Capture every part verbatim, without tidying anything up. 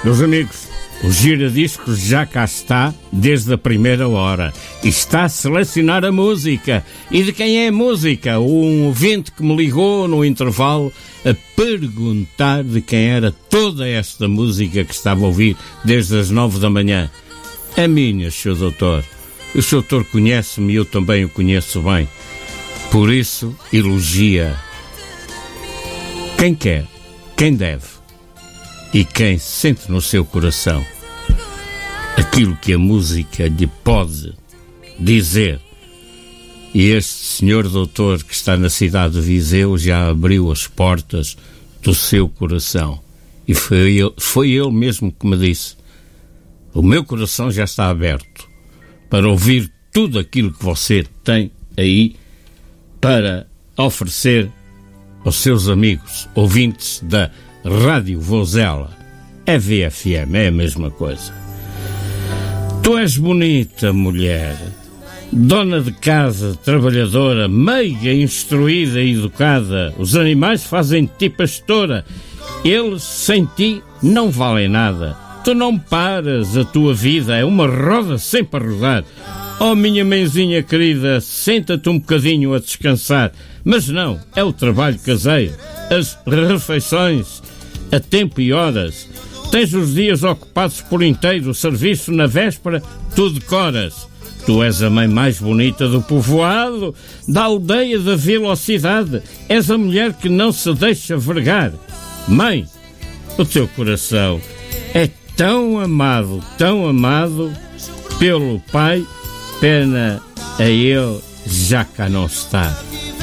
Meus amigos, o Giradiscos já cá está desde a primeira hora e está a selecionar a música. E de quem é a música? Um ouvinte que me ligou no intervalo a perguntar de quem era toda esta música que estava a ouvir desde as nove da manhã. É minha, senhor doutor. O senhor doutor conhece-me e eu também o conheço bem. Por isso, elogia quem quer, quem deve e quem sente no seu coração aquilo que a música lhe pode dizer. E este senhor doutor que está na cidade de Viseu já abriu as portas do seu coração. E foi ele, foi ele mesmo que me disse: o meu coração já está aberto para ouvir tudo aquilo que você tem aí para oferecer aos seus amigos, ouvintes da Rádio Vozela. É V F M, é a mesma coisa. Tu és bonita, mulher, dona de casa, trabalhadora, meiga, instruída e educada. Os animais fazem de ti pastora. Eles, sem ti, não valem nada. Tu não paras, a tua vida é uma roda sempre a rodar. Oh, minha mãezinha querida, senta-te um bocadinho a descansar. Mas não, é o trabalho caseiro, as refeições a tempo e horas. Tens os dias ocupados por inteiro, o serviço na véspera, tu decoras. Tu és a mãe mais bonita do povoado, da aldeia, da vila ou cidade. És a mulher que não se deixa vergar. Mãe, o teu coração é tão amado, tão amado pelo pai, pena a ele já cá não está.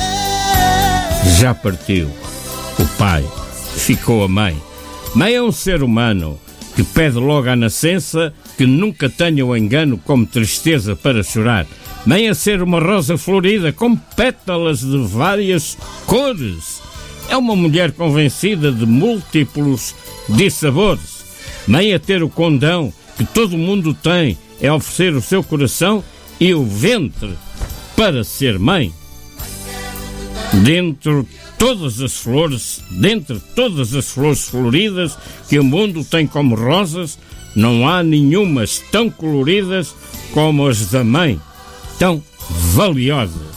Já partiu o pai, ficou a mãe. Mãe é um ser humano que pede logo à nascença que nunca tenha o engano como tristeza para chorar. Mãe é ser uma rosa florida com pétalas de várias cores. É uma mulher convencida de múltiplos dissabores. Mãe é ter o condão que todo mundo tem, é oferecer o seu coração e o ventre para ser mãe. Dentro todas as flores, dentre todas as flores floridas que o mundo tem como rosas, não há nenhumas tão coloridas como as da mãe, tão valiosas.